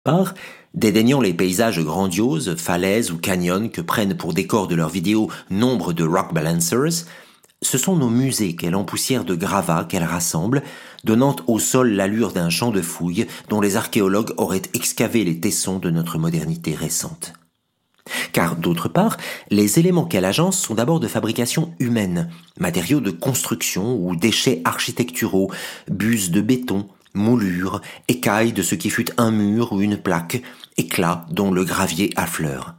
Part, dédaignant les paysages grandioses, falaises ou canyons que prennent pour décor de leurs vidéos nombre de rock balancers, ce sont nos musées qu'elle empoussière de gravats qu'elle rassemble, donnant au sol l'allure d'un champ de fouilles dont les archéologues auraient excavé les tessons de notre modernité récente. Car, d'autre part, les éléments qu'elle agence sont d'abord de fabrication humaine, matériaux de construction ou déchets architecturaux, buses de béton, moulures, écailles de ce qui fut un mur ou une plaque, éclats dont le gravier affleure.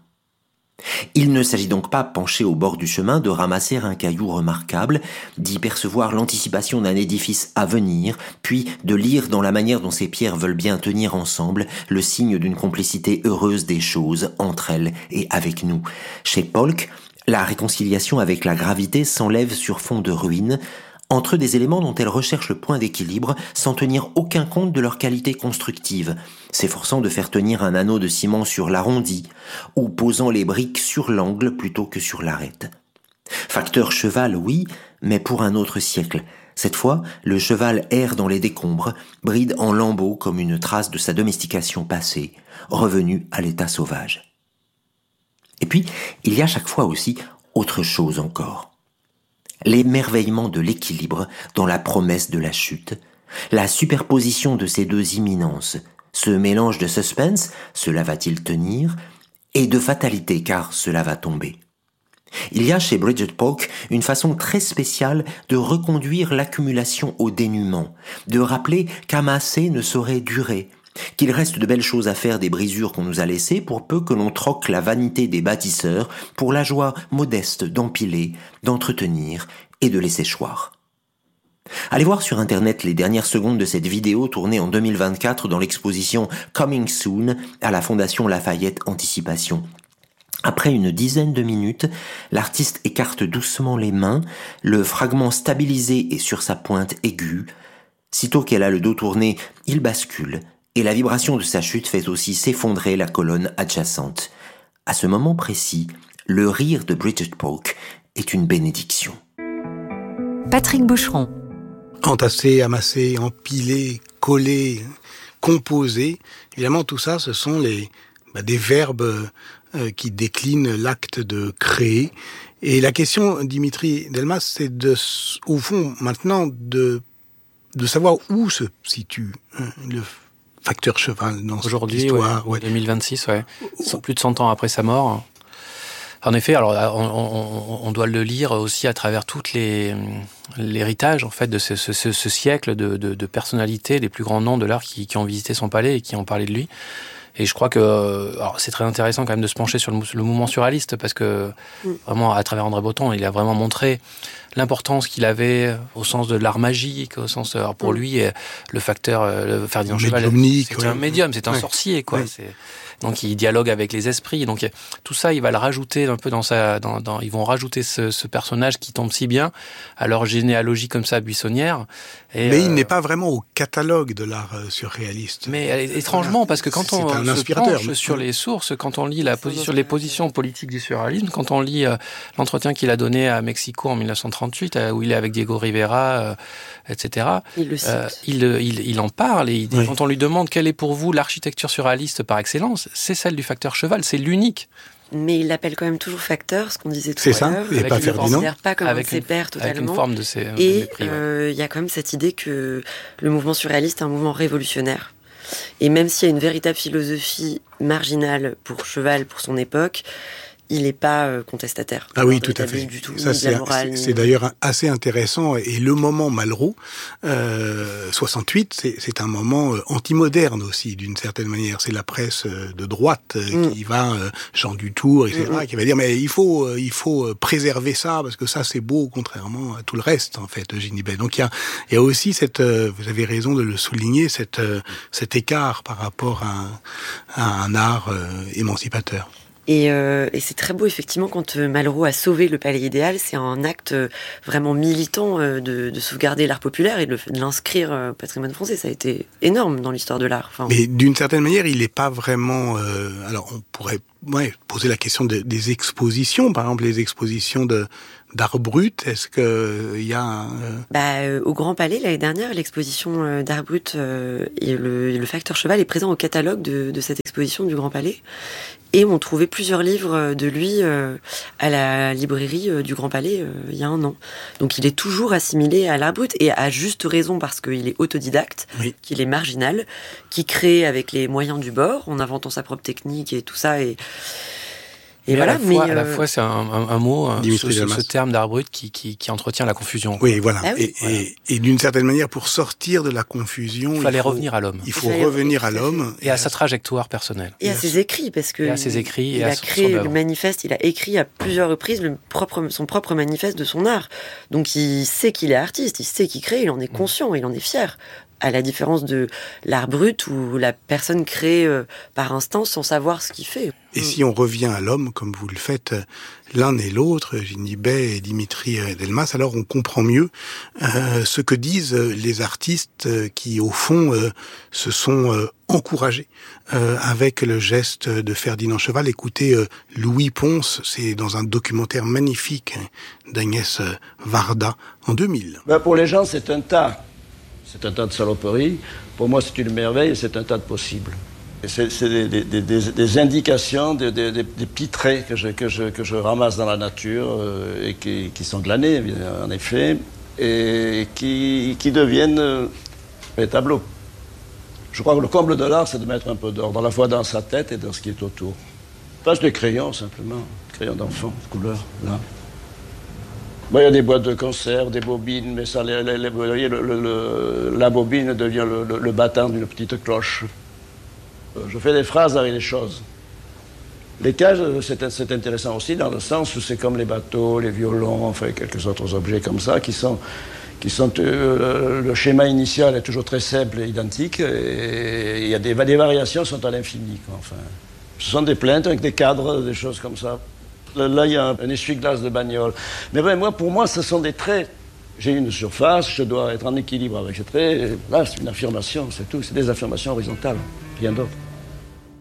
Il ne s'agit donc pas, penché au bord du chemin, de ramasser un caillou remarquable, d'y percevoir l'anticipation d'un édifice à venir, puis de lire dans la manière dont ces pierres veulent bien tenir ensemble le signe d'une complicité heureuse des choses entre elles et avec nous. Chez Polk, la réconciliation avec la gravité s'enlève sur fond de ruines, entre des éléments dont elle recherche le point d'équilibre sans tenir aucun compte de leur qualité constructive, s'efforçant de faire tenir un anneau de ciment sur l'arrondi, ou posant les briques sur l'angle plutôt que sur l'arête. Facteur cheval, oui, mais pour un autre siècle. Cette fois, le cheval erre dans les décombres, bride en lambeaux comme une trace de sa domestication passée, revenu à l'état sauvage. Et puis, il y a chaque fois aussi autre chose encore. L'émerveillement de l'équilibre dans la promesse de la chute, la superposition de ces deux imminences, ce mélange de suspense, cela va-t-il tenir, et de fatalité, car cela va tomber. Il y a chez Bridget Polk une façon très spéciale de reconduire l'accumulation au dénuement, de rappeler qu'amasser ne saurait durer, qu'il reste de belles choses à faire des brisures qu'on nous a laissées pour peu que l'on troque la vanité des bâtisseurs pour la joie modeste d'empiler, d'entretenir et de laisser choir. Allez voir sur internet les dernières secondes de cette vidéo tournée en 2024 dans l'exposition Coming Soon à la Fondation Lafayette Anticipation. Après une dizaine de minutes, l'artiste écarte doucement les mains, le fragment stabilisé est sur sa pointe aiguë. Sitôt qu'elle a le dos tourné, il bascule, et la vibration de sa chute fait aussi s'effondrer la colonne adjacente. À ce moment précis, le rire de Bridget Polk est une bénédiction. Patrick Boucheron. Entassé, amassé, empilé, collé, composé. Évidemment, tout ça, ce sont des verbes qui déclinent l'acte de créer. Et la question, Dimitri Delmas, c'est au fond, maintenant, de savoir où se situe le facteur cheval dans aujourd'hui, cette histoire. Ouais, 2026, plus de 100 ans après sa mort. En effet, alors on doit le lire aussi à travers toutes l'héritage en fait de ce siècle de personnalités, les plus grands noms de l'art qui ont visité son palais et qui ont parlé de lui. Et je crois que c'est très intéressant quand même de se pencher sur le mouvement surréaliste parce que vraiment à travers André Breton, il a vraiment montré l'importance qu'il avait au sens de l'art magique, au sens pour lui le facteur le Ferdinand Cheval, c'est un médium, c'est un sorcier quoi. Donc il dialogue avec les esprits. Donc tout ça, il va le rajouter un peu ils vont rajouter ce personnage qui tombe si bien à leur généalogie comme ça buissonnière. Mais il n'est pas vraiment au catalogue de l'art surréaliste. Mais étrangement, parce que quand on se penche sur les sources, quand on lit les positions politiques du surréalisme, quand on lit l'entretien qu'il a donné à Mexico en 1938, où il est avec Diego Rivera, etc. Il en parle et quand on lui demande quelle est pour vous l'architecture surréaliste par excellence, c'est celle du facteur cheval, c'est l'unique. Mais il l'appelle quand même toujours facteur, ce qu'on disait tout à l'heure. C'est ça, et pas Ferdinand. Il ne considère pas comme un de ses pairs totalement. Avec une forme de ses et il y a quand même cette idée que le mouvement surréaliste est un mouvement révolutionnaire. Et même s'il y a une véritable philosophie marginale pour Cheval, pour son époque, il n'est pas contestataire. Ah oui, tout à fait. Du tout, ça, c'est d'ailleurs assez intéressant. Et le moment Malraux, 68, c'est un moment anti-moderne aussi, d'une certaine manière. C'est la presse de droite qui va, Jean Dutour, etc., qui va dire, mais il faut préserver ça, parce que ça, c'est beau, contrairement à tout le reste, en fait, Eugénie Bey. Donc, il y a aussi vous avez raison de le souligner, cet écart par rapport à un art émancipateur. Et c'est très beau, effectivement, quand Malraux a sauvé le palais idéal, c'est un acte vraiment militant de sauvegarder l'art populaire et de l'inscrire au patrimoine français. Ça a été énorme dans l'histoire de l'art. Mais d'une certaine manière, il n'est pas vraiment... alors, on pourrait poser la question des expositions. Par exemple, les expositions de d'art brut. Est-ce qu'il y a au Grand Palais, l'année dernière, l'exposition d'art brut et le facteur cheval est présent au catalogue de cette exposition du Grand Palais. Et on trouvait plusieurs livres de lui à la librairie du Grand Palais il y a un an. Donc il est toujours assimilé à l'art brut, et à juste raison, parce qu'il est autodidacte, qu'il est marginal, qui crée avec les moyens du bord, en inventant sa propre technique et tout ça. Et voilà, à la fois, c'est un mot, ce terme d'art brut qui entretient la confusion. Oui, voilà. Ah oui. Et d'une certaine manière, pour sortir de la confusion, il faut revenir à l'homme. Il faut revenir à l'homme. Et à sa trajectoire personnelle. Et à ses écrits, parce que il a créé le manifeste, il a écrit à plusieurs reprises son propre manifeste de son art. Donc il sait qu'il est artiste, il sait qu'il crée, il en est conscient, il en est fier. À la différence de l'art brut où la personne crée par instinct sans savoir ce qu'il fait. Et si on revient à l'homme, comme vous le faites l'un et l'autre, Ginny Bay et Dimitri Delmas, alors on comprend mieux ce que disent les artistes qui, au fond, se sont encouragés avec le geste de Ferdinand Cheval. Écoutez, Louis Pons, c'est dans un documentaire magnifique d'Agnès Varda en 2000. Pour les gens, c'est un tas. C'est un tas de saloperies. Pour moi, c'est une merveille, c'est un tas de possibles. Et c'est des indications, des petits traits que je ramasse dans la nature et qui sont glanés, en effet, et qui deviennent des tableaux. Je crois que le comble de l'art, c'est de mettre un peu d'ordre, à la fois dans sa tête et dans ce qui est autour. Pas des crayons, simplement. Crayons d'enfant, de couleur, là. Il y a des boîtes de conserve, des bobines, mais ça, vous voyez, la bobine devient le battant d'une petite cloche. Je fais des phrases avec les choses. Les cages, c'est intéressant aussi dans le sens où c'est comme les bateaux, les violons, enfin quelques autres objets comme ça qui sont le schéma initial est toujours très simple et identique, et il y a des variations sont à l'infini. Enfin, ce sont des plaintes avec des cadres, des choses comme ça. Là, il y a un essuie-glace de bagnole. Mais pour moi, ce sont des traits. J'ai une surface, je dois être en équilibre avec ces traits. Là, c'est une affirmation, c'est tout. C'est des affirmations horizontales, rien d'autre.